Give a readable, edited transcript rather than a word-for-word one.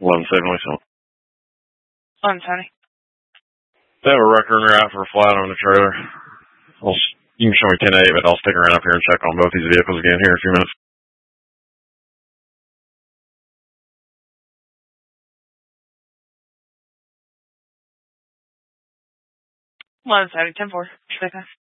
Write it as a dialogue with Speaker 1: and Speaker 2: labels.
Speaker 1: 11-7, listen.
Speaker 2: 11-20.
Speaker 1: They have a wrecker in route for a flat on the trailer. You can show me 10-8, but I'll stick around up here and check on both these vehicles again here in a few minutes.
Speaker 2: Well, 10-4.